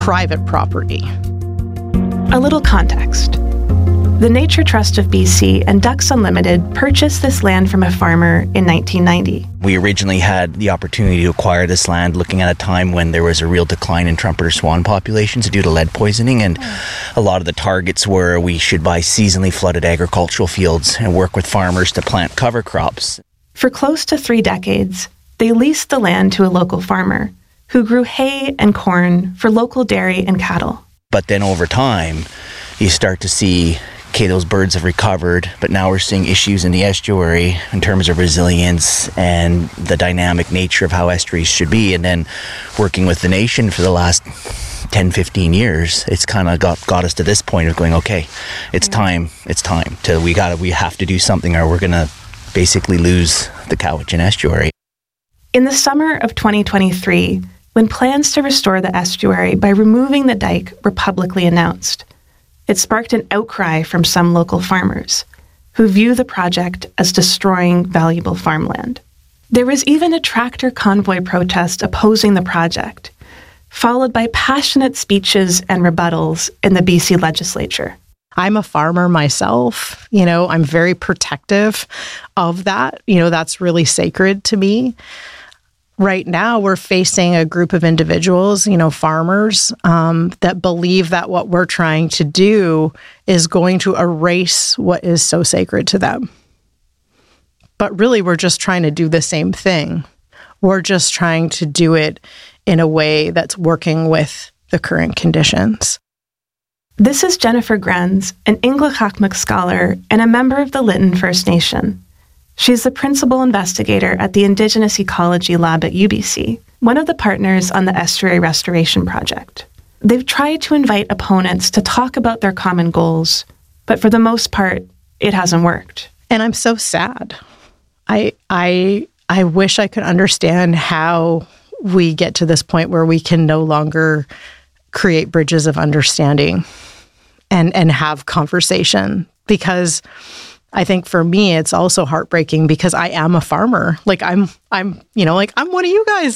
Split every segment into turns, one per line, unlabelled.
private property.
A little context. The Nature Trust of BC and Ducks Unlimited purchased this land from a farmer in 1990.
We originally had the opportunity to acquire this land looking at a time when there was a real decline in trumpeter swan populations due to lead poisoning, and a lot of the targets were we should buy seasonally flooded agricultural fields and work with farmers to plant cover crops.
For close to 3 decades, they leased the land to a local farmer who grew hay and corn for local dairy and cattle.
But then over time, you start to see okay, those birds have recovered, but now we're seeing issues in the estuary in terms of resilience and the dynamic nature of how estuaries should be. And then working with the nation for the last 10, 15 years, it's kind of got us to this point of going, okay, it's time. We have to do something or we're going to basically lose the Cowichan estuary.
In the summer of 2023, when plans to restore the estuary by removing the dike were publicly announced, it sparked an outcry from some local farmers who view the project as destroying valuable farmland. There was even a tractor convoy protest opposing the project, followed by passionate speeches and rebuttals in the BC legislature.
I'm a farmer myself, I'm very protective of that. That's really sacred to me. Right now, we're facing a group of individuals, farmers, that believe that what we're trying to do is going to erase what is so sacred to them. But really, we're just trying to do the same thing. We're just trying to do it in a way that's working with the current conditions.
This is Jennifer Grenz, an Inglehakmak scholar and a member of the Lytton First Nation. She's the principal investigator at the Indigenous Ecology Lab at UBC, one of the partners on the Estuary Restoration Project. They've tried to invite opponents to talk about their common goals, but for the most part, it hasn't worked.
And I'm so sad. I wish I could understand how we get to this point where we can no longer create bridges of understanding and have conversation, because I think for me, it's also heartbreaking because I am a farmer. I'm one of you guys,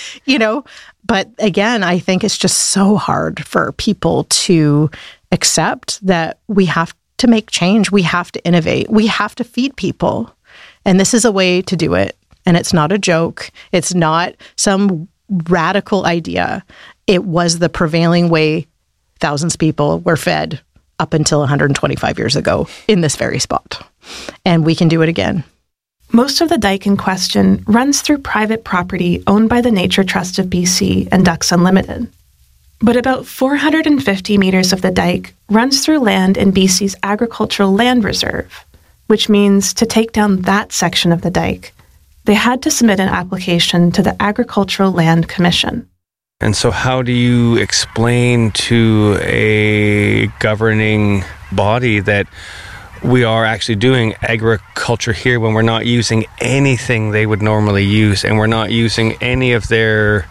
but again, I think it's just so hard for people to accept that we have to make change. We have to innovate. We have to feed people. And this is a way to do it. And it's not a joke. It's not some radical idea. It was the prevailing way thousands of people were fed up until 125 years ago in this very spot. And we can do it again.
Most of the dike in question runs through private property owned by the Nature Trust of BC and Ducks Unlimited. But about 450 meters of the dike runs through land in BC's Agricultural Land Reserve, which means to take down that section of the dike, they had to submit an application to the Agricultural Land Commission.
And so how do you explain to a governing body that we are actually doing agriculture here when we're not using anything they would normally use, and we're not using any of their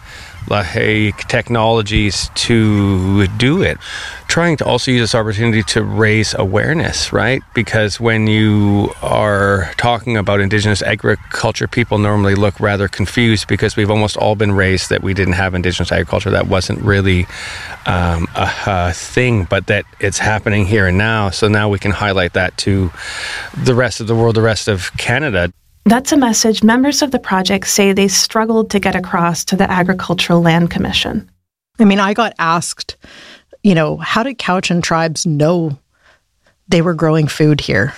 technologies to do it? Trying to also use this opportunity to raise awareness, right? Because when you are talking about Indigenous agriculture, people normally look rather confused because we've almost all been raised that we didn't have Indigenous agriculture. That wasn't really a thing, but that it's happening here and now. So now we can highlight that to the rest of the world, the rest of Canada.
That's a message members of the project say they struggled to get across to the Agricultural Land Commission.
I got asked, how did Cowichan tribes know they were growing food here?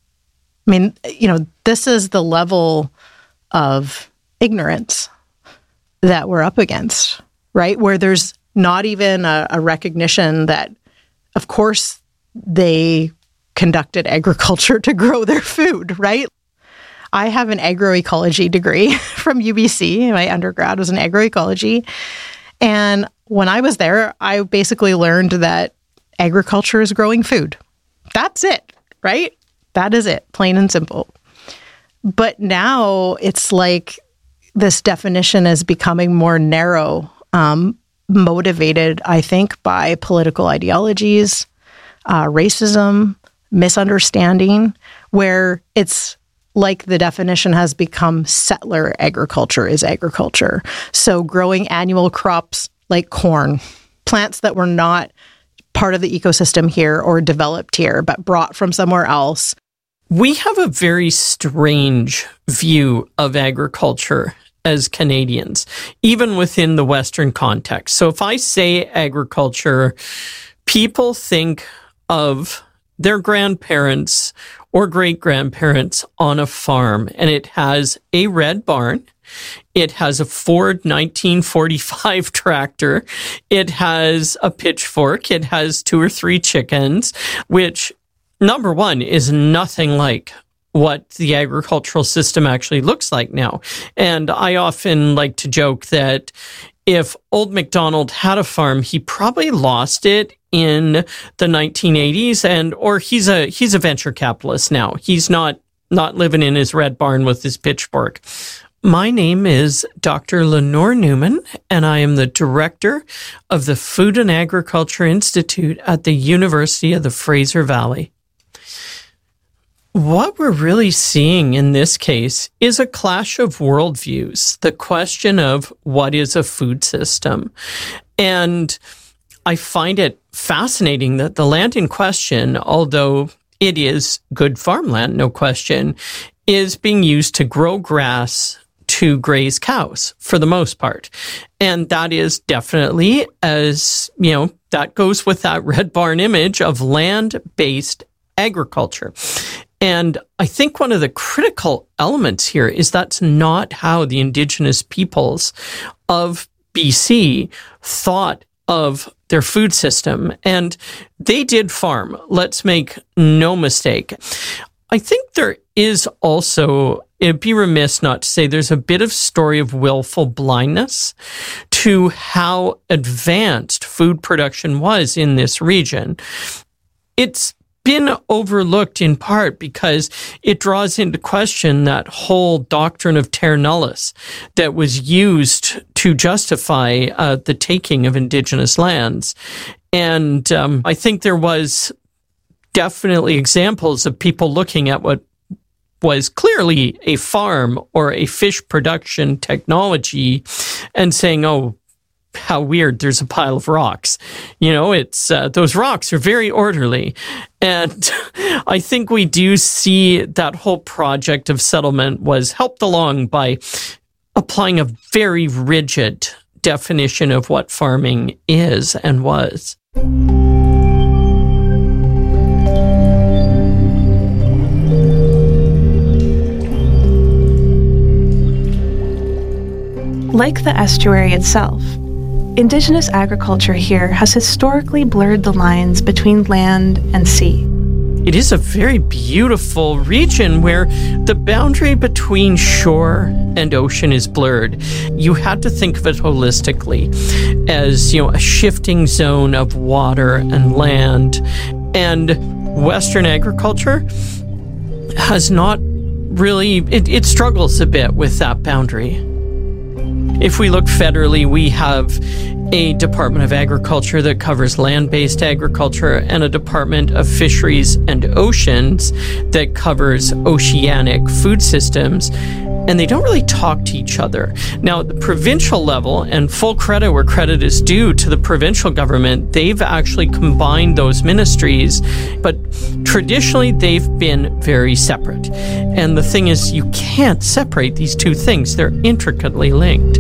This is the level of ignorance that we're up against, right? Where there's not even a recognition that, of course, they conducted agriculture to grow their food, right? I have an agroecology degree from UBC. My undergrad was in agroecology. And when I was there, I basically learned that agriculture is growing food. That's it, right? That is it, plain and simple. But now it's like this definition is becoming more narrow, motivated, I think, by political ideologies, racism, misunderstanding, where it's like the definition has become settler agriculture is agriculture. So growing annual crops like corn plants that were not part of the ecosystem here or developed here, but brought from somewhere else.
We have a very strange view of agriculture as Canadians, even within the Western context. So if I say agriculture, people think of their grandparents or great-grandparents on a farm, and it has a red barn. It has a Ford 1945 tractor. It has a pitchfork. It has 2 or 3 chickens, which, number one, is nothing like what the agricultural system actually looks like now. And I often like to joke that if Old MacDonald had a farm, he probably lost it in the 1980s, or he's a venture capitalist now. He's not living in his red barn with his pitchfork. My name is Dr. Lenore Newman, and I am the director of the Food and Agriculture Institute at the University of the Fraser Valley. What we're really seeing in this case is a clash of worldviews, the question of what is a food system. And I find it fascinating that the land in question, although it is good farmland, no question, is being used to grow grass to graze cows for the most part. And that is definitely, as you know, that goes with that red barn image of land-based agriculture. And I think one of the critical elements here is that's not how the Indigenous peoples of BC thought of their food system. And they did farm. Let's make no mistake. I think there is also, it'd be remiss not to say, there's a bit of story of willful blindness to how advanced food production was in this region. It's been overlooked in part because it draws into question that whole doctrine of terra nullius that was used to justify the taking of Indigenous lands. And I think there was definitely examples of people looking at what was clearly a farm or a fish production technology and saying, oh, how weird, there's a pile of rocks. You know, it's those rocks are very orderly. And I think we do see that whole project of settlement was helped along by applying a very rigid definition of what farming is and was.
Like the estuary itself, Indigenous agriculture here has historically blurred the lines between land and sea.
It is a very beautiful region where the boundary between shore and ocean is blurred. You had to think of it holistically as, you know, a shifting zone of water and land. And Western agriculture has not really, it struggles a bit with that boundary. If we look federally, we have a Department of Agriculture that covers land-based agriculture and a Department of Fisheries and Oceans that covers oceanic food systems, and they don't really talk to each other. Now, at the provincial level, and full credit where credit is due to the provincial government, they've actually combined those ministries, but traditionally they've been very separate. And the thing is, you can't separate these two things. They're intricately linked.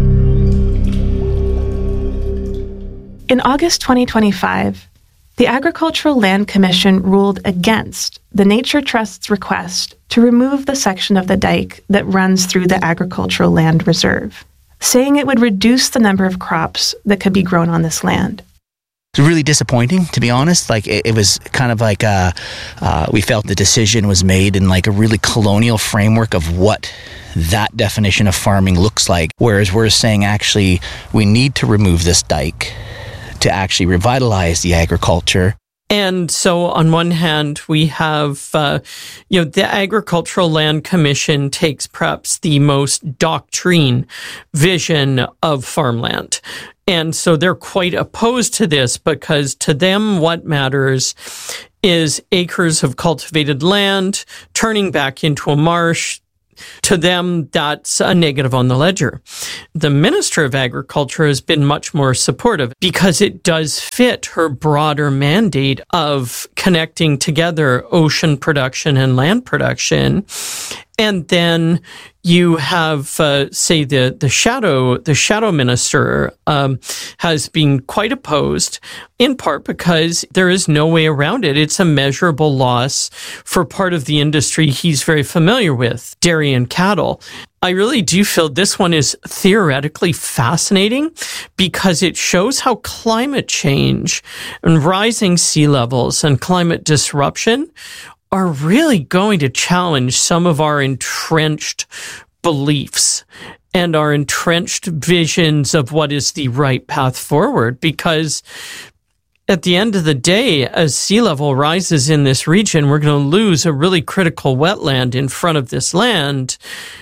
In August 2025, the Agricultural Land Commission ruled against the Nature Trust's request to remove the section of the dike that runs through the Agricultural Land Reserve, saying it would reduce the number of crops that could be grown on this land.
It's really disappointing, to be honest. Like it was kind of like we felt the decision was made in like a really colonial framework of what that definition of farming looks like. Whereas we're saying actually we need to remove this dike to actually revitalize the agriculture.
And so on one hand, we have, the Agricultural Land Commission takes perhaps the most doctrine vision of farmland. And so they're quite opposed to this because to them, what matters is acres of cultivated land turning back into a marsh. to them, that's a negative on the ledger. The Minister of Agriculture has been much more supportive because it does fit her broader mandate of connecting together ocean production and land production. And then you have, say, the shadow minister has been quite opposed, in part because there is no way around it. It's a measurable loss for part of the industry he's very familiar with, dairy and cattle. I really do feel this one is theoretically fascinating because it shows how climate change and rising sea levels and climate disruption are really going to challenge some of our entrenched beliefs and our entrenched visions of what is the right path forward. Because at the end of the day, as sea level rises in this region, we're going to lose a really critical wetland in front of this land.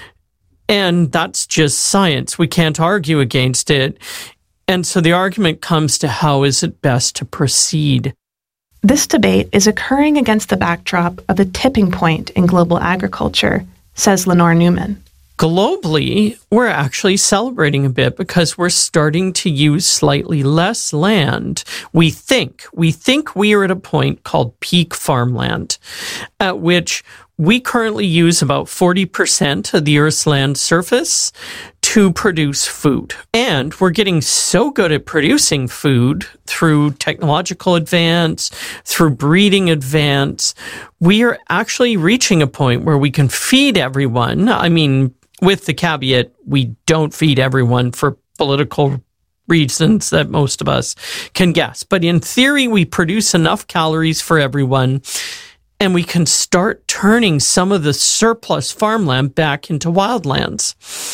And that's just science. We can't argue against it. And so the argument comes to how is it best to proceed.
This debate is occurring against the backdrop of a tipping point in global agriculture, says Lenore Newman.
Globally, we're actually celebrating a bit because we're starting to use slightly less land. We think we are at a point called peak farmland, at which we currently use about 40% of the Earth's land surface to produce food. And we're getting so good at producing food through technological advance, through breeding advance, we are actually reaching a point where we can feed everyone. I mean, with the caveat, we don't feed everyone for political reasons that most of us can guess. But in theory, we produce enough calories for everyone, and we can start turning some of the surplus farmland back into wildlands.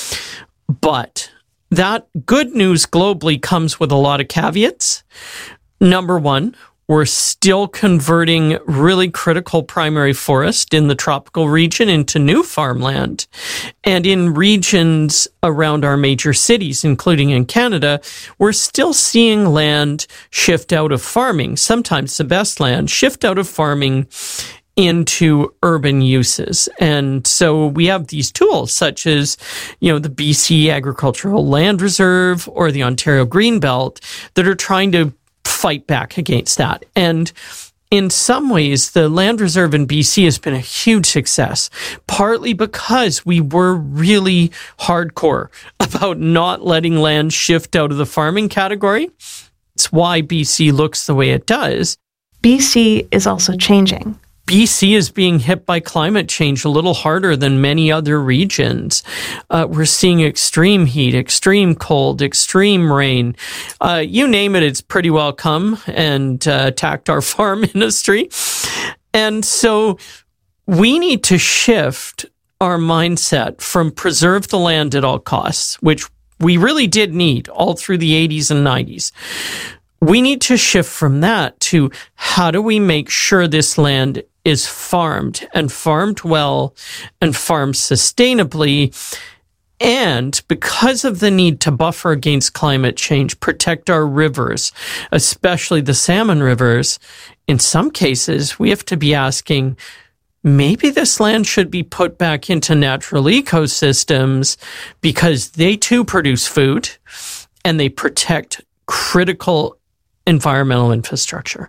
But that good news globally comes with a lot of caveats. Number one, we're still converting really critical primary forest in the tropical region into new farmland. And in regions around our major cities, including in Canada, we're still seeing land shift out of farming, sometimes the best land, shift out of farming into urban uses. And so we have these tools such as, the BC Agricultural Land Reserve or the Ontario Greenbelt that are trying to fight back against that. And in some ways, the Land Reserve in BC has been a huge success, partly because we were really hardcore about not letting land shift out of the farming category. It's why BC looks the way it does.
BC is also changing.
BC is being hit by climate change a little harder than many other regions. We're seeing extreme heat, extreme cold, extreme rain. You name it, it's pretty well come and attacked our farm industry. And so we need to shift our mindset from preserve the land at all costs, which we really did need all through the 80s and 90s. We need to shift from that to how do we make sure this land is farmed and farmed well and farmed sustainably. And because of the need to buffer against climate change, protect our rivers, especially the salmon rivers, in some cases, we have to be asking, maybe this land should be put back into natural ecosystems because they too produce food and they protect critical environmental infrastructure.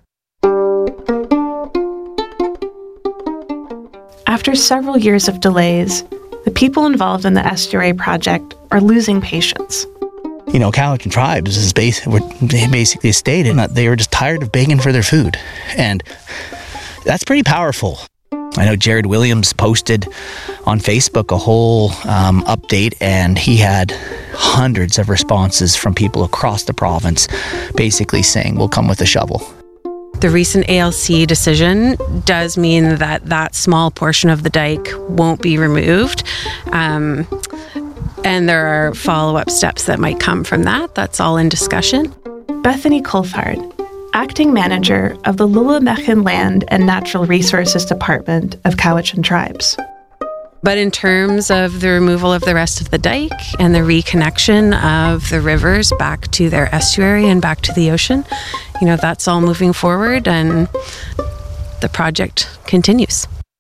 After several years of delays, the people involved in the estuary project are losing patience.
Cowichan tribes basically stated that they were just tired of begging for their food. And that's pretty powerful. I know Jared Williams posted on Facebook a whole update, and he had hundreds of responses from people across the province basically saying, we'll come with a shovel.
The recent ALC decision does mean that that small portion of the dike won't be removed. And there are follow-up steps that might come from that. That's all in discussion.
Bethany Coulthard, acting manager of the Lullemechin Land and Natural Resources Department of Cowichan Tribes.
But in terms of the removal of the rest of the dike and the reconnection of the rivers back to their estuary and back to the ocean, that's all moving forward and the project continues.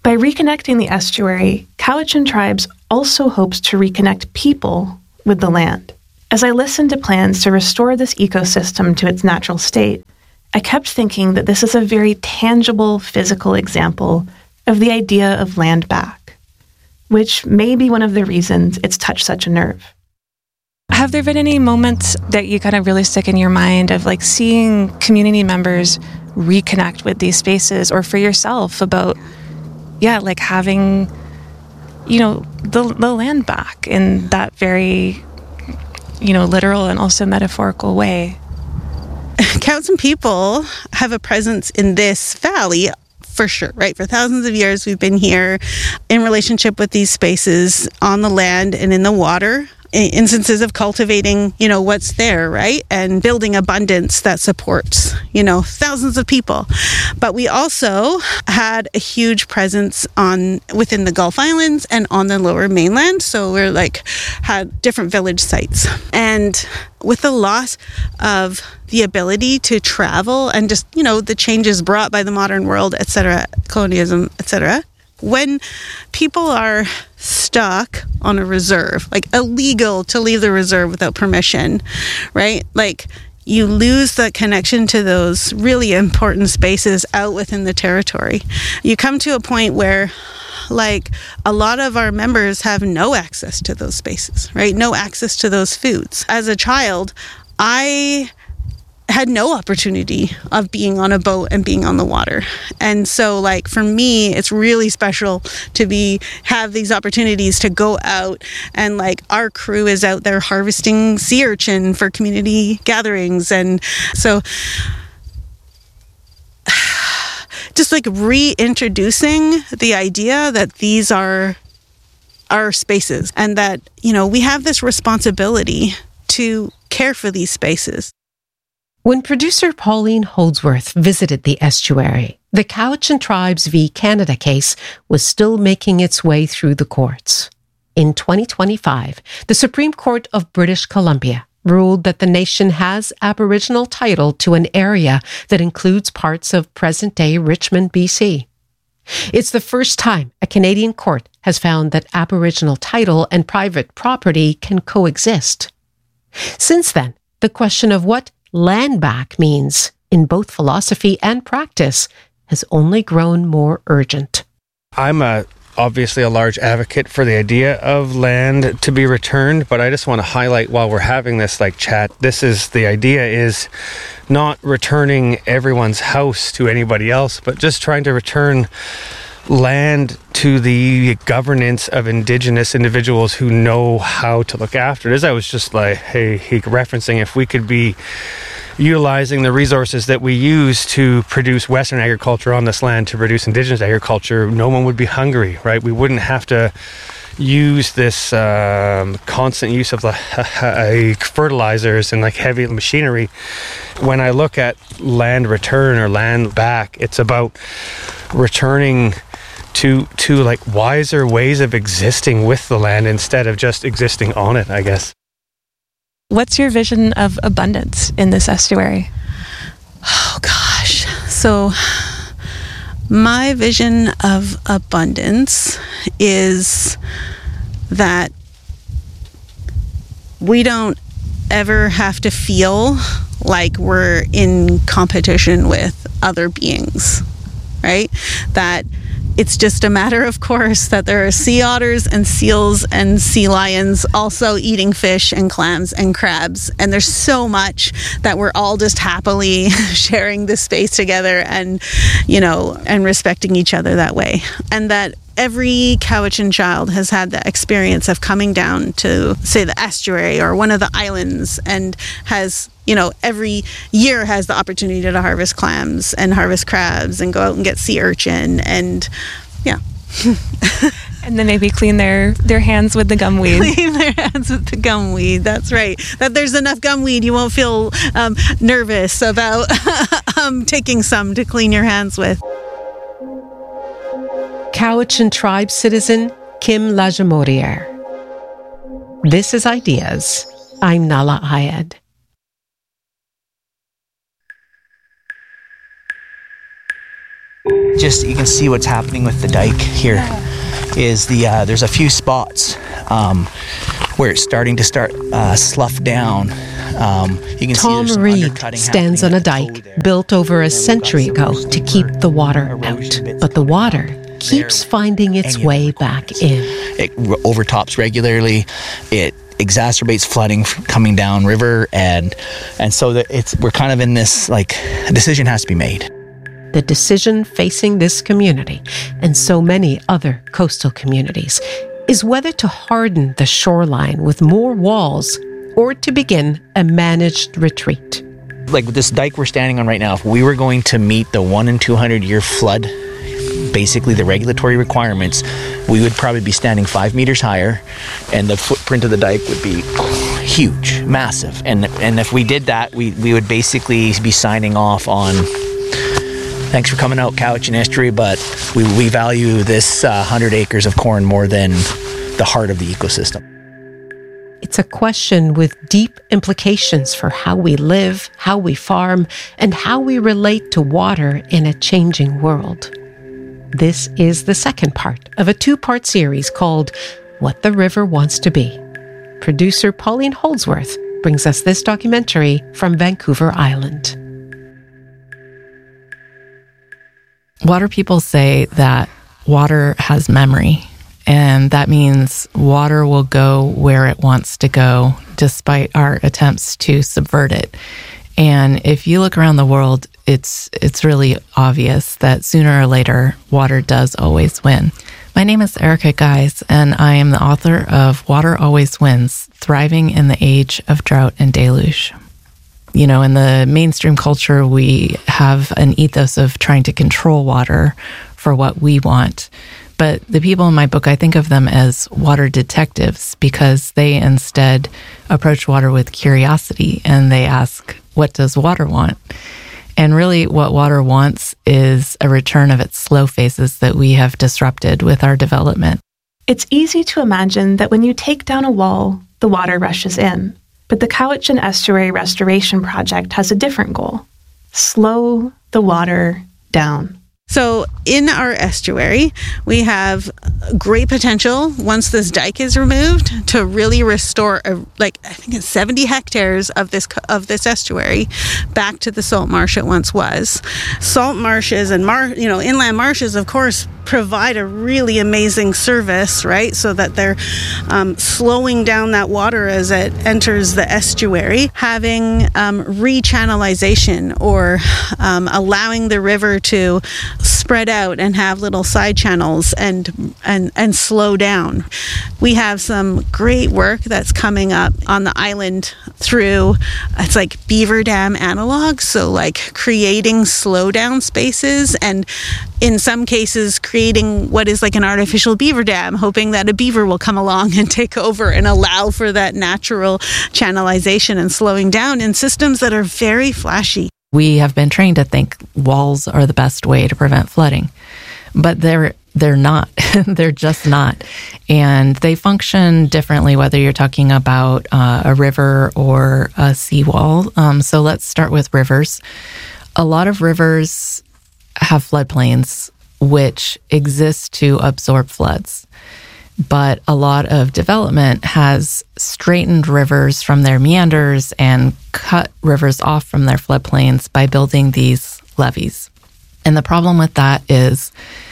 By reconnecting the estuary, Cowichan Tribes also hopes to reconnect people with the land. As I listened to plans to restore this ecosystem to its natural state, I kept thinking that this is a very tangible, physical example of the idea of land back, which may be one of the reasons it's touched such a nerve.
Have there been any moments that you kind of really stick in your mind of like seeing community members reconnect with these spaces, or for yourself about, like having, the land back in that very, literal and also metaphorical way?
Cowichan people have a presence in this valley for sure, right? For thousands of years, we've been here in relationship with these spaces on the land and in the water. Instances of cultivating, what's there, right? And building abundance that supports, thousands of people. But we also had a huge presence within the Gulf Islands and on the Lower Mainland. So we're had different village sites. And with the loss of the ability to travel and just, the changes brought by the modern world, et cetera, colonialism, et cetera, when people are stuck on a reserve, illegal to leave the reserve without permission, right? You lose the connection to those really important spaces out within the territory. You come to a point where a lot of our members have no access to those spaces, right? No access to those foods. As a child, I had no opportunity of being on a boat and being on the water. And so for me, it's really special to have these opportunities to go out, and our crew is out there harvesting sea urchin for community gatherings. And so just reintroducing the idea that these are our spaces, and that, we have this responsibility to care for these spaces.
When producer Pauline Holdsworth visited the estuary, the Cowichan Tribes v. Canada case was still making its way through the courts. In 2025, the Supreme Court of British Columbia ruled that the nation has Aboriginal title to an area that includes parts of present-day Richmond, BC. It's the first time a Canadian court has found that Aboriginal title and private property can coexist. Since then, the question of what land back means in both philosophy and practice has only grown more urgent.
I'm obviously a large advocate for the idea of land to be returned, but I just want to highlight while we're having this chat, the idea is not returning everyone's house to anybody else, but just trying to return land to the governance of Indigenous individuals who know how to look after it. As I was just referencing, if we could be utilizing the resources that we use to produce Western agriculture on this land to produce Indigenous agriculture, no one would be hungry, right? We wouldn't have to use this constant use of fertilizers and heavy machinery. When I look at land return or land back, it's about returning to wiser ways of existing with the land instead of just existing on it, I guess.
What's your vision of abundance in this estuary?
Oh gosh. So my vision of abundance is that we don't ever have to feel like we're in competition with other beings, right? That it's just a matter of course that there are sea otters and seals and sea lions also eating fish and clams and crabs. And there's so much that we're all just happily sharing this space together and, and respecting each other that way. And that every Cowichan child has had the experience of coming down to, say, the estuary or one of the islands and has, every year has the opportunity to harvest clams and harvest crabs and go out and get sea urchin and, yeah.
And then maybe clean their hands with the gumweed.
Clean their hands with the gumweed, that's right. That there's enough gumweed, you won't feel nervous about taking some to clean your hands with.
Cowichan Tribe citizen Kim Lajamodiere. This is Ideas. I'm Nahlah Ayed.
just, you can see what's happening with the dike here. Is there's a few spots where it's starting to slough down. You can
Tom
see
Reed stands on a dike built over a century ago to keep the water out. But the water keeps finding its way back in.
It overtops regularly. It exacerbates flooding coming down river, and so we're kind of in this, like, a decision has to be made.
The decision facing this community and so many other coastal communities is whether to harden the shoreline with more walls or to begin a managed retreat.
Like with this dike we're standing on right now, if we were going to meet the 1 in 200 year flood, basically the regulatory requirements, we would probably be standing 5 meters higher, and the footprint of the dike would be huge, massive. And if we did that, we would basically be signing off on, thanks for coming out, Cowichan Estuary, but we value this 100 acres of corn more than the heart of the ecosystem.
It's a question with deep implications for how we live, how we farm, and how we relate to water in a changing world. This is the second part of a 2-part series called What the River Wants to Be. Producer Pauline Holdsworth brings us this documentary from Vancouver Island.
Water people say that water has memory, and that means water will go where it wants to go despite our attempts to subvert it. And if you look around the world, it's really obvious that sooner or later, water does always win. My name is Erica Guise, and I am the author of Water Always Wins, Thriving in the Age of Drought and Deluge. You know, in the mainstream culture, we have an ethos of trying to control water for what we want. But the people in my book, I think of them as water detectives because they instead approach water with curiosity and they ask, what does water want? And really what water wants is a return of its slow phases that we have disrupted with our development.
It's easy to imagine that when you take down a wall, the water rushes in. But the Cowichan Estuary Restoration Project has a different goal: slow the water down.
So in our estuary, we have great potential once this dike is removed to really restore, I think it's 70 hectares of this estuary back to the salt marsh it once was. Salt marshes and inland marshes, of course, provide a really amazing service, right? So that they're slowing down that water as it enters the estuary, having rechannelization or allowing the river to spread out and have little side channels and slow down. We have some great work that's coming up on the island through, it's like beaver dam analogs, so like creating slow down spaces, and in some cases creating what is like an artificial beaver dam, hoping that a beaver will come along and take over and allow for that natural channelization and slowing down in systems that are very flashy.
We have been trained to think walls are the best way to prevent flooding, but they're not. They're just not. And they function differently whether you're talking about a river or a seawall. So let's start with rivers. A lot of rivers have floodplains which exist to absorb floods. But a lot of development has straightened rivers from their meanders and cut rivers off from their floodplains by building these levees. And the problem with that is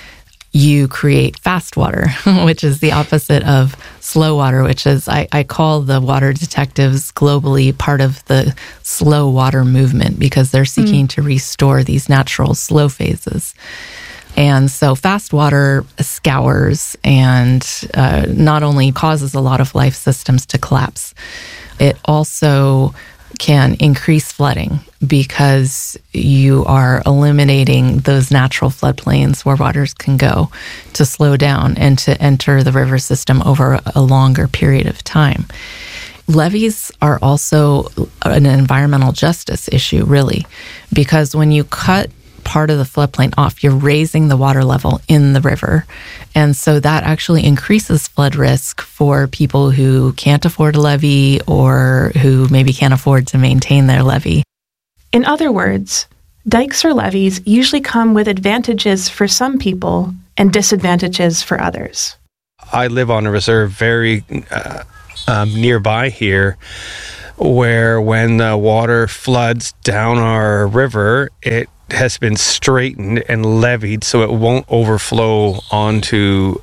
you create fast water, which is the opposite of slow water, which is, I call the water detectives globally part of the slow water movement because they're seeking to restore these natural slow phases. And so fast water scours and not only causes a lot of life systems to collapse, it also can increase flooding because you are eliminating those natural floodplains where waters can go to slow down and to enter the river system over a longer period of time. Levees are also an environmental justice issue, really, because when you cut part of the floodplain off, you're raising the water level in the river. And so that actually increases flood risk for people who can't afford a levee or who maybe can't afford to maintain their levee.
In other words, Dikes or levees usually come with advantages for some people and disadvantages for others.
I live on a reserve very nearby here, where when the water floods down our river, it has been straightened and levied so it won't overflow onto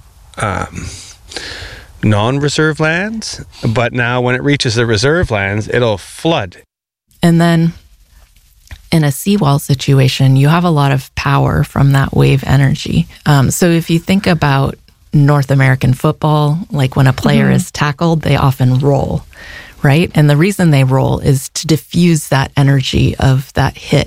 non-reserve lands. But now when it reaches the reserve lands, it'll flood.
And then in a seawall situation, you have a lot of power from that wave energy. So if you think about North American football, like when a player is tackled, they often roll, right? And the reason they roll is to diffuse that energy of that hit.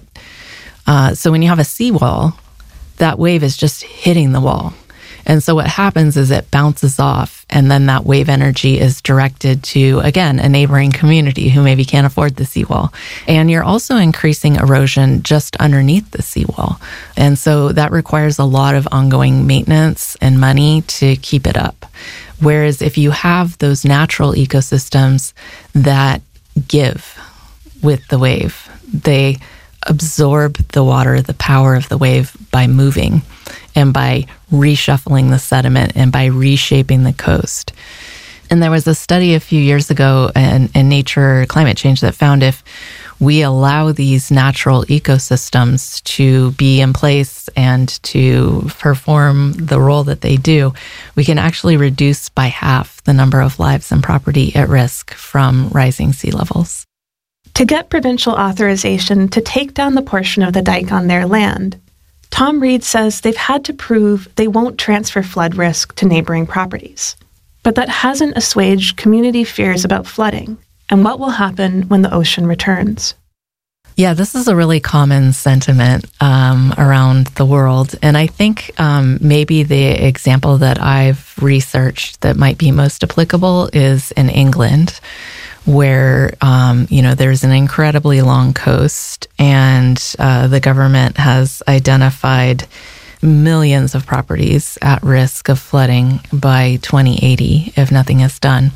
So when you have a seawall, that wave is just hitting the wall. And so what happens is it bounces off, and then that wave energy is directed to, again, a neighboring community who maybe can't afford the seawall. And you're also increasing erosion just underneath the seawall. And so that requires a lot of ongoing maintenance and money to keep it up. Whereas if you have those natural ecosystems that give with the wave, they absorb the water, the power of the wave by moving and by reshuffling the sediment and by reshaping the coast. And there was a study a few years ago in Nature Climate Change that found if we allow these natural ecosystems to be in place and to perform the role that they do, we can actually reduce by half the number of lives and property at risk from rising sea levels.
To get provincial authorization to take down the portion of the dike on their land, Tom Reed says they've had to prove they won't transfer flood risk to neighboring properties. But that hasn't assuaged community fears about flooding and what will happen when the ocean returns.
Yeah, this is a really common sentiment around the world. And I think maybe the example that I've researched that might be most applicable is in England, where, there's an incredibly long coast, and the government has identified millions of properties at risk of flooding by 2080 if nothing is done.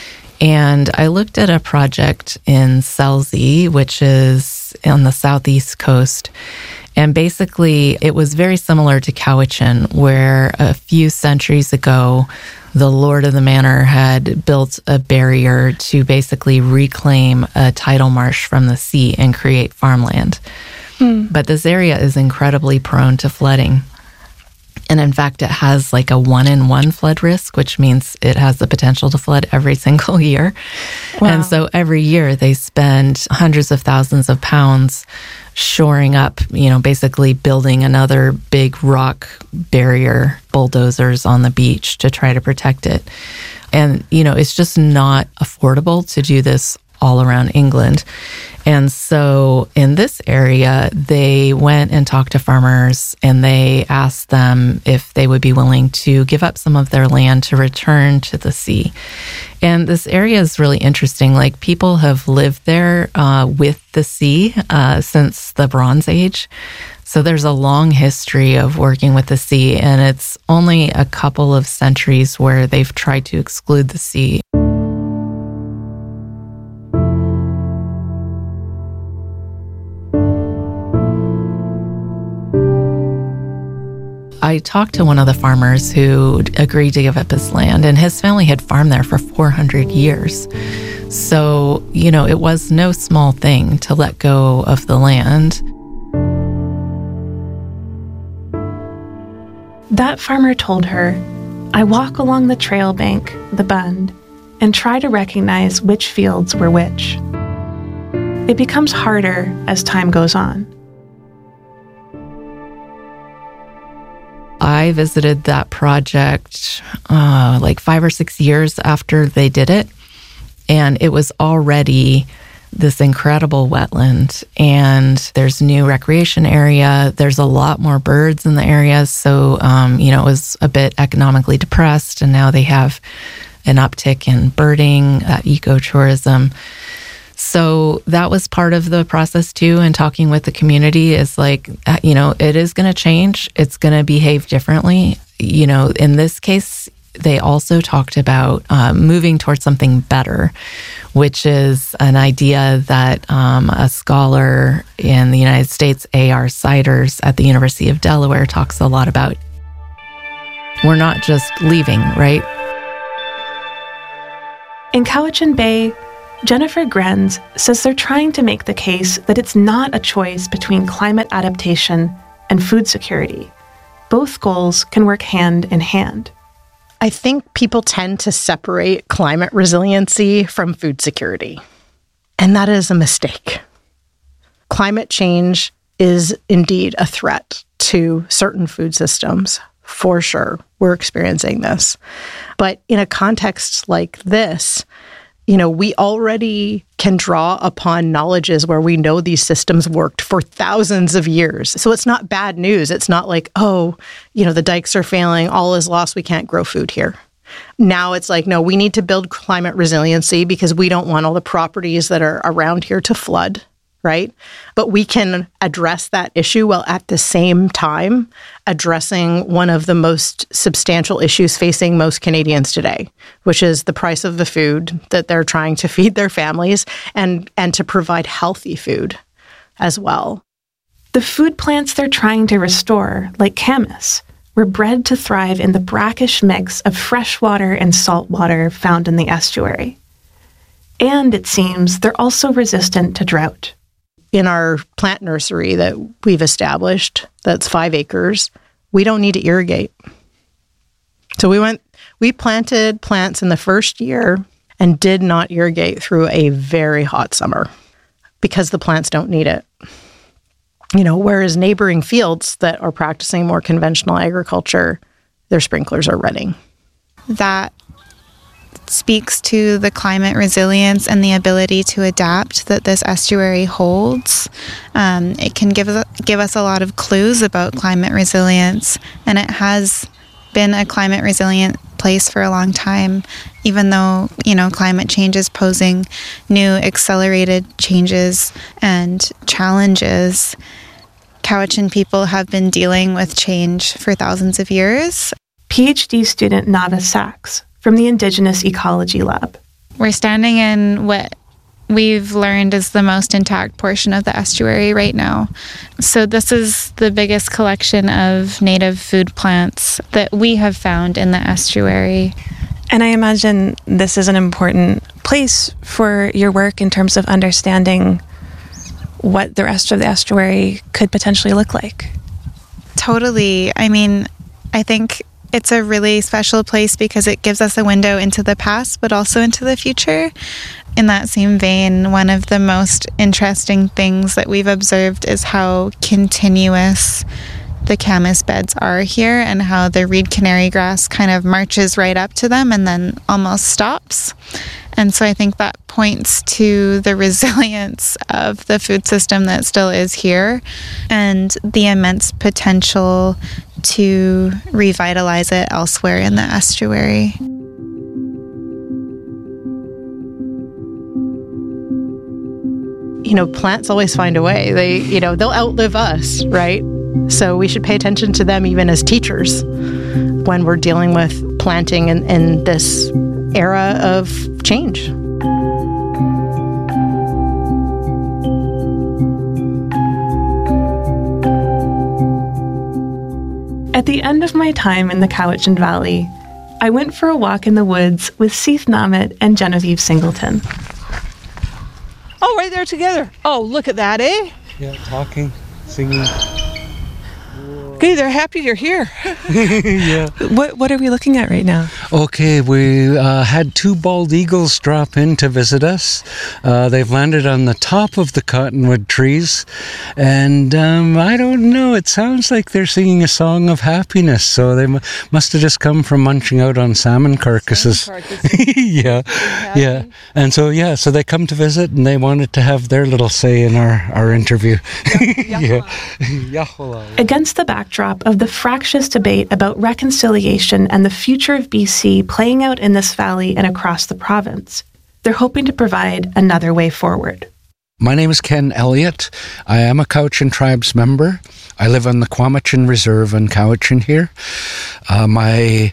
And I looked at a project in Selsey, which is on the southeast coast. And basically, it was very similar to Cowichan, where a few centuries ago, the lord of the manor had built a barrier to basically reclaim a tidal marsh from the sea and create farmland. But this area is incredibly prone to flooding. And in fact, it has like a 1-in-1 flood risk, which means it has the potential to flood every single year. Wow. And so every year they spend hundreds of thousands of pounds shoring up, basically building another big rock barrier, bulldozers on the beach to try to protect it. And, it's just not affordable to do this all around England. And so in this area, they went and talked to farmers, and they asked them if they would be willing to give up some of their land to return to the sea. And this area is really interesting. Like, people have lived there with the sea since the Bronze Age. So there's a long history of working with the sea, and it's only a couple of centuries where they've tried to exclude the sea. I talked to one of the farmers who agreed to give up his land, and his family had farmed there for 400 years. So, it was no small thing to let go of the land.
That farmer told her, "I walk along the trail bank, the Bund, and try to recognize which fields were which. It becomes harder as time goes on."
I visited that project like 5 or 6 years after they did it, and it was already this incredible wetland, and there's new recreation area. There's a lot more birds in the area, so it was a bit economically depressed, and now they have an uptick in birding, ecotourism. So that was part of the process too, and talking with the community is like, it is going to change. It's going to behave differently. In this case, they also talked about moving towards something better, which is an idea that a scholar in the United States, A.R. Siders at the University of Delaware, talks a lot about. We're not just leaving, right?
In Cowichan Bay, Jennifer Grenz says they're trying to make the case that it's not a choice between climate adaptation and food security. Both goals can work hand in hand.
I think people tend to separate climate resiliency from food security, and that is a mistake. Climate change is indeed a threat to certain food systems, for sure. We're experiencing this. But in a context like this, we already can draw upon knowledges where we know these systems worked for thousands of years. So it's not bad news. It's not like, the dikes are failing, all is lost, we can't grow food here. Now it's like, no, we need to build climate resiliency because we don't want all the properties that are around here to flood, right? But we can address that issue while at the same time addressing one of the most substantial issues facing most Canadians today, which is the price of the food that they're trying to feed their families and to provide healthy food as well.
The food plants they're trying to restore, like camas, were bred to thrive in the brackish mix of fresh water and salt water found in the estuary. And it seems they're also resistant to drought.
In our plant nursery that we've established, that's 5 acres, we don't need to irrigate. So we planted plants in the first year and did not irrigate through a very hot summer because the plants don't need it. Whereas neighboring fields that are practicing more conventional agriculture, their sprinklers are running.
That speaks to the climate resilience and the ability to adapt that this estuary holds. It can give us a lot of clues about climate resilience, and it has been a climate resilient place for a long time, even though, climate change is posing new accelerated changes and challenges. Cowichan people have been dealing with change for thousands of years.
PhD student Nava Sachs from the Indigenous Ecology Lab.
We're standing in what we've learned is the most intact portion of the estuary right now. So this is the biggest collection of native food plants that we have found in the estuary.
And I imagine this is an important place for your work in terms of understanding what the rest of the estuary could potentially look like.
Totally. I think it's a really special place because it gives us a window into the past, but also into the future. In that same vein, one of the most interesting things that we've observed is how continuous the camas beds are here and how the reed canary grass kind of marches right up to them and then almost stops. And so I think that points to the resilience of the food system that still is here and the immense potential to revitalize it elsewhere in the estuary.
Plants always find a way. They'll outlive us, right? So we should pay attention to them even as teachers when we're dealing with planting in this era of change.
At the end of my time in the Cowichan Valley, I went for a walk in the woods with Seith Namit and Genevieve Singleton.
Oh, right there together. Oh, look at that, eh?
Yeah, talking, singing.
Okay, they're happy you're here.
Yeah.
What are we looking at right now?
Okay, we had 2 bald eagles drop in to visit us. They've landed on the top of the cottonwood trees. And I don't know, it sounds like they're singing a song of happiness. So they must have just come from munching out on salmon carcasses. Yeah. And so they come to visit and they wanted to have their little say in our interview. Yeah.
Against the backdrop of the fractious debate about reconciliation and the future of BC playing out in this valley and across the province, they're hoping to provide another way forward.
My name is Ken Elliott. I am a Cowichan Tribes member. I live on the Quamachin Reserve in Cowichan here. My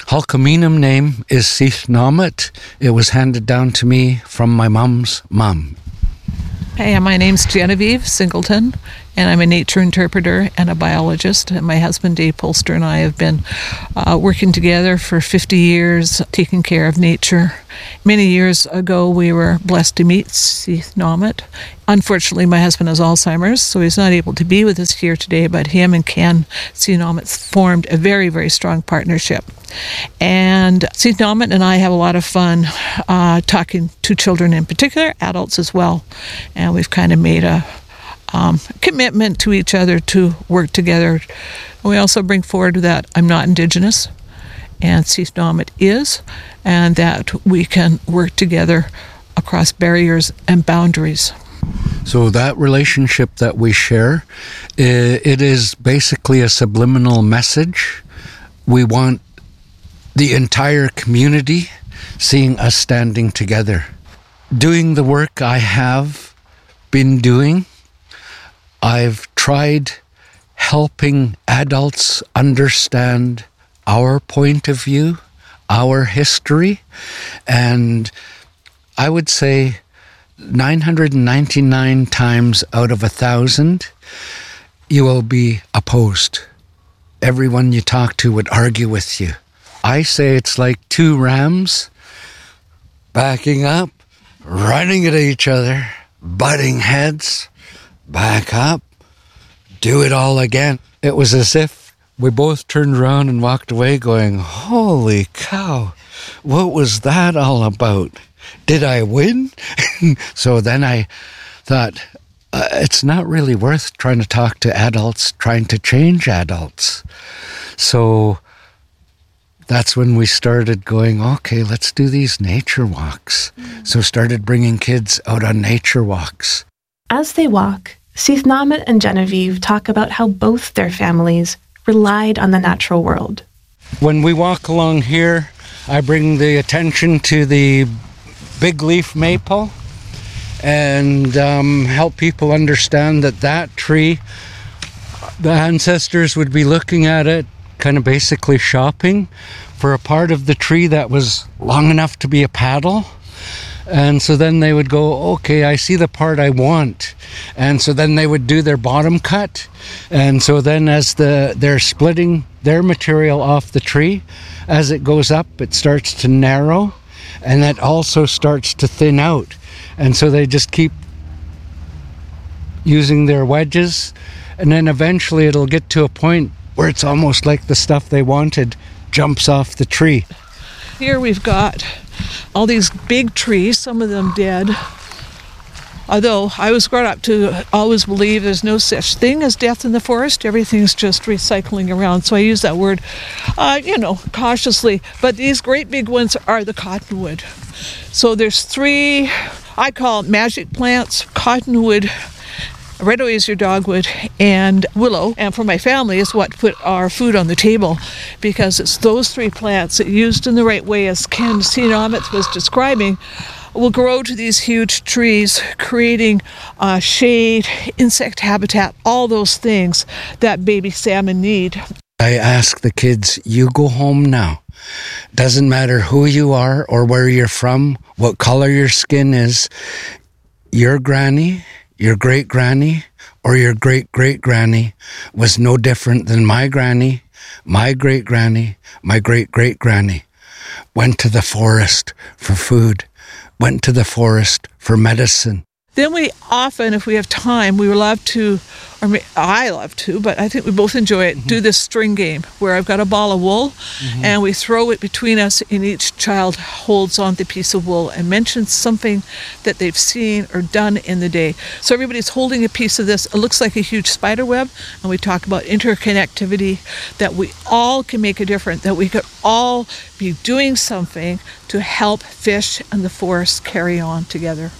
Hulkaminum name is Seathnomet. It was handed down to me from my mom's mom.
Hey, my name's Genevieve Singleton, and I'm a nature interpreter and a biologist. And my husband, Dave Polster, and I have been working together for 50 years, taking care of nature. Many years ago, we were blessed to meet Seathnomet. Unfortunately, my husband has Alzheimer's, so he's not able to be with us here today, but him and Ken Seathnomet formed a very, very strong partnership. And Seathnomet and I have a lot of fun talking to children in particular, adults as well. And we've kind of made a commitment to each other to work together. And we also bring forward that I'm not Indigenous, and Seathnomet is, and that we can work together across barriers and boundaries.
So that relationship that we share, it is basically a subliminal message. We want the entire community seeing us standing together. Doing the work I have been doing, I've tried helping adults understand our point of view, our history, and I would say 999 times out of 1,000, you will be opposed. Everyone you talk to would argue with you. I say it's like two rams backing up, running at each other, butting heads, back up, do it all again. It was as if we both turned around and walked away going, holy cow, what was that all about? Did I win? So then I thought, it's not really worth trying to talk to adults, trying to change adults. So that's when we started going, okay, let's do these nature walks. So started bringing kids out on nature walks.
As they walk, Seathnomet and Genevieve talk about how both their families relied on the natural world.
When we walk along here, I bring the attention to the big leaf maple and help people understand that tree, the ancestors would be looking at it, kind of basically shopping for a part of the tree that was long enough to be a paddle. And so then they would go, okay, I see the part I want. And so then they would do their bottom cut. And so then as they're splitting their material off the tree, as it goes up, it starts to narrow, and that also starts to thin out. And so they just keep using their wedges, and then eventually it'll get to a point where it's almost like the stuff they wanted jumps off the tree.
Here we've got all these big trees, some of them dead. Although I was brought up to always believe there's no such thing as death in the forest. Everything's just recycling around. So I use that word, cautiously. But these great big ones are the cottonwood. So there's three, I call it magic plants: cottonwood, red osier dogwood, and willow. And for my family, is what put our food on the table, because it's those three plants that, used in the right way, as Ken Seathnomet was describing, will grow to these huge trees, creating shade, insect habitat, all those things that baby salmon need.
I ask the kids, you go home now. Doesn't matter who you are or where you're from, what color your skin is, your granny, your great-granny, or your great-great-granny was no different than my granny, my great-granny, my great-great-granny. Went to the forest for food, went to the forest for medicine.
Then we often, if we have time, we love to, I love to, but I think we both enjoy it, do this string game where I've got a ball of wool and we throw it between us, and each child holds on the piece of wool and mentions something that they've seen or done in the day. So everybody's holding a piece of this. It looks like a huge spider web, and we talk about interconnectivity, that we all can make a difference, that we could all be doing something to help fish and the forest carry on together.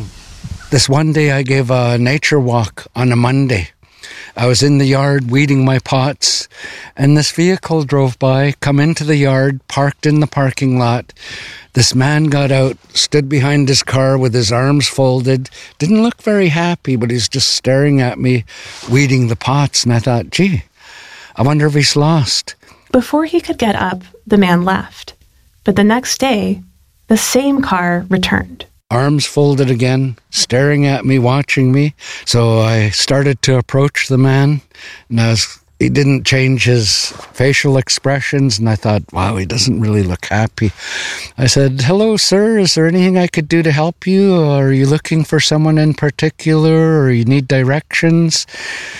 This one day I gave a nature walk on a Monday. I was in the yard weeding my pots, and this vehicle drove by, come into the yard, parked in the parking lot. This man got out, stood behind his car with his arms folded, didn't look very happy, but he's just staring at me, weeding the pots. And I thought, gee, I wonder if he's lost.
Before he could get up, the man left. But the next day, the same car returned.
Arms folded again, staring at me, watching me. So I started to approach the man, and he didn't change his facial expressions, and I thought, wow, he doesn't really look happy. I said, hello, sir, is there anything I could do to help you? Or are you looking for someone in particular, or you need directions?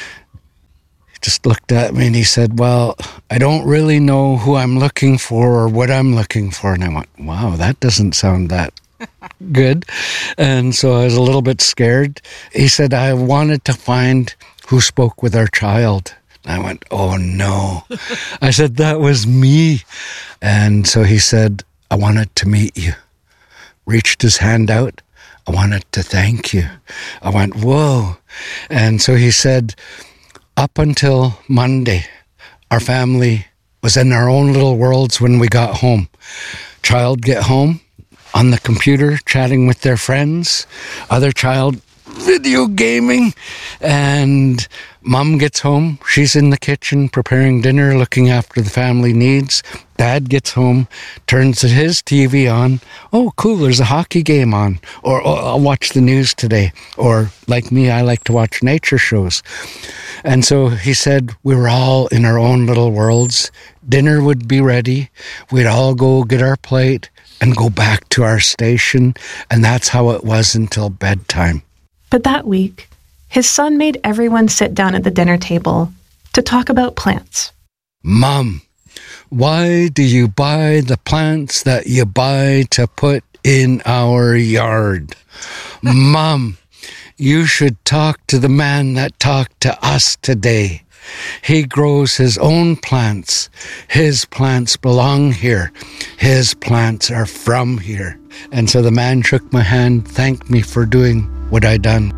He just looked at me and he said, well, I don't really know who I'm looking for or what I'm looking for. And I went, wow, that doesn't sound that good. And so I was a little bit scared. He said, I wanted to find who spoke with our child. I went, oh no. I said, that was me. And so he said, I wanted to meet you. Reached his hand out. I wanted to thank you. I went, whoa. And so he said, up until Monday, our family was in our own little worlds when we got home. Child get home on the computer, chatting with their friends. Other child video gaming. And mom gets home. She's in the kitchen preparing dinner, looking after the family needs. Dad gets home, turns his TV on. Oh, cool, there's a hockey game on. Or I'll watch the news today. Or like me, I like to watch nature shows. And so he said we were all in our own little worlds. Dinner would be ready. We'd all go get our plate and go back to our station. And that's how it was until bedtime.
But that week, his son made everyone sit down at the dinner table to talk about plants.
Mom, why do you buy the plants that you buy to put in our yard? Mom, you should talk to the man that talked to us today. He grows his own plants. His plants belong here. His plants are from here. And so the man shook my hand, thanked me for doing what I done.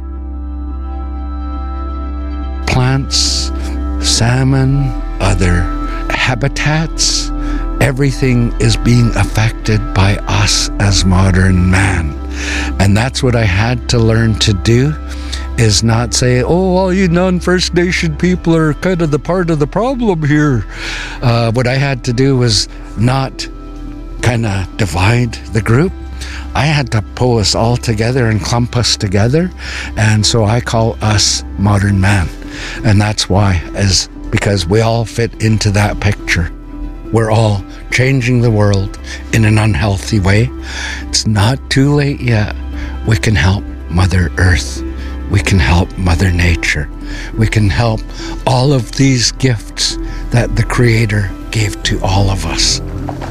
Plants, salmon, other habitats, everything is being affected by us as modern man. And that's what I had to learn to do, is not say, oh, all you non-First Nation people are kind of the part of the problem here. What I had to do was not kind of divide the group. I had to pull us all together and clump us together. And so I call us modern man. And that's why, because we all fit into that picture. We're all changing the world in an unhealthy way. It's not too late yet. We can help Mother Earth. We can help Mother Nature. We can help all of these gifts that the Creator gave to all of us.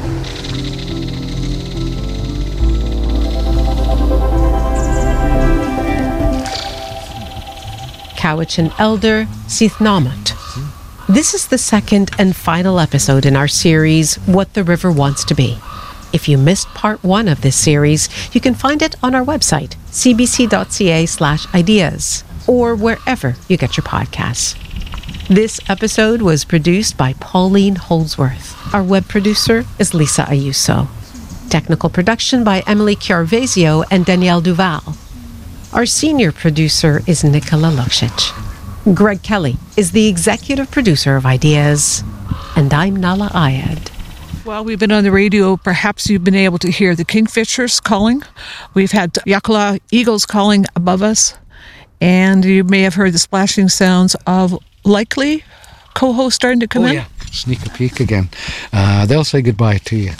Cowichan elder Sith Namut. This is the second and final episode in our series, What the River Wants to Be. If you missed part 1 of this series, you can find it on our website, cbc.ca/ideas, or wherever you get your podcasts. This episode was produced by Pauline Holdsworth. Our web producer is Lisa Ayuso. Technical production by Emily Chiarvesio and Danielle Duval. Our senior producer is Nicola Luksic. Greg Kelly is the executive producer of Ideas, and I'm Nala Ayad.
While we've been on the radio, perhaps you've been able to hear the kingfishers calling. We've had Yakula eagles calling above us, and you may have heard the splashing sounds of likely co-hosts starting to come in.
Yeah, sneak a peek again. They'll say goodbye to you.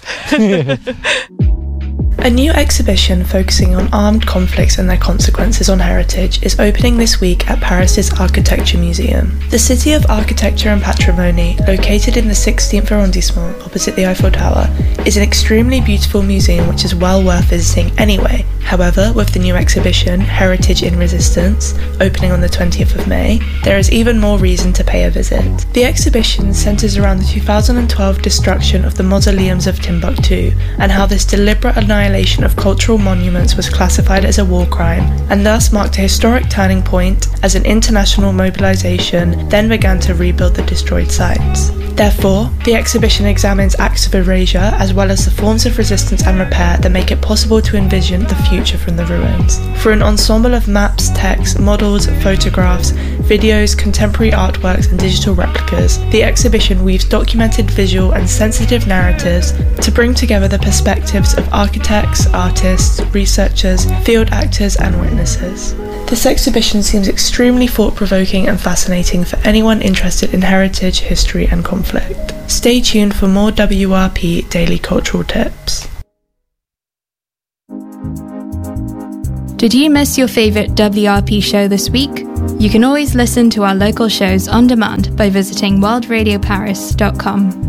A new exhibition focusing on armed conflicts and their consequences on heritage is opening this week at Paris's Architecture Museum. The City of Architecture and Patrimony, located in the 16th arrondissement opposite the Eiffel Tower, is an extremely beautiful museum which is well worth visiting anyway. However, with the new exhibition, Heritage in Resistance, opening on the 20th of May, there is even more reason to pay a visit. The exhibition centres around the 2012 destruction of the mausoleums of Timbuktu and how this deliberate annihilation of cultural monuments was classified as a war crime and thus marked a historic turning point as an international mobilization then began to rebuild the destroyed sites. Therefore, the exhibition examines acts of erasure as well as the forms of resistance and repair that make it possible to envision the future
future from the ruins. Through an ensemble of maps, text, models, photographs, videos, contemporary artworks and digital replicas, the exhibition weaves documented visual and sensitive narratives to bring together the perspectives of architects, artists, researchers, field actors and witnesses. This exhibition seems extremely thought-provoking and fascinating for anyone interested in heritage, history and conflict. Stay tuned for more WRP Daily Cultural Tips.
Did you miss your favourite WRP show this week? You can always listen to our local shows on demand by visiting worldradioparis.com.